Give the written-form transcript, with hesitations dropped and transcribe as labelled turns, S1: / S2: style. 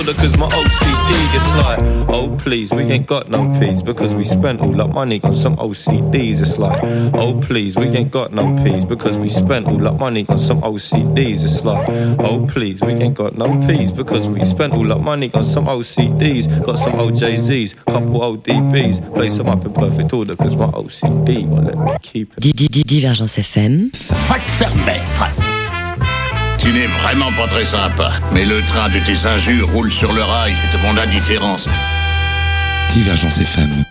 S1: Cause my OCD it's like, oh please, we ain't got no peas because we spent all our money on some OCDs. It's like, oh please, we ain't got no peas because we spent all our money on some OCDs. It's like, oh please, we ain't got no peas because we spent all our money on some OCDs. Got some OJZs, couple ODBs, play some up in perfect order cause my OCD won't let me keep it.
S2: Divergence FM.
S3: Va te faire mettre.
S4: Tu n'es vraiment pas très sympa, mais le train de tes injures roule sur le rail de mon indifférence.
S5: Divergence FM.